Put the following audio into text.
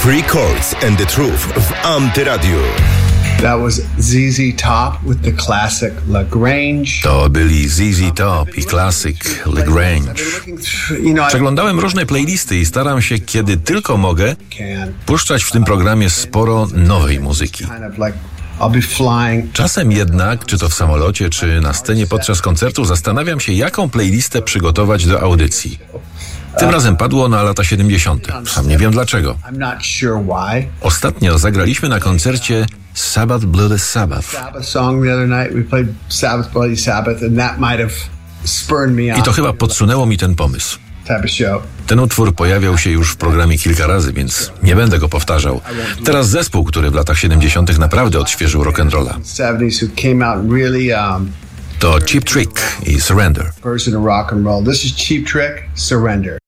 Free Chords and the Truth w Antyradiu. That was ZZ Top with the classic LaGrange. To byli ZZ Top i klasyk LaGrange. Przeglądałem różne playlisty i staram się, kiedy tylko mogę, puszczać w tym programie sporo nowej muzyki. Czasem jednak, czy to w samolocie, czy na scenie podczas koncertu, zastanawiam się, jaką playlistę przygotować do audycji. Tym razem padło na lata 70. Sam nie wiem dlaczego. Ostatnio zagraliśmy na koncercie Sabbath Bloody Sabbath. I to chyba podsunęło mi ten pomysł. Ten utwór pojawiał się już w programie kilka razy, więc nie będę go powtarzał. Teraz zespół, który w latach 70. naprawdę odświeżył rock'n'rolla. To Cheap Trick i Surrender. Version of rock and roll. This is Cheap Trick, Surrender.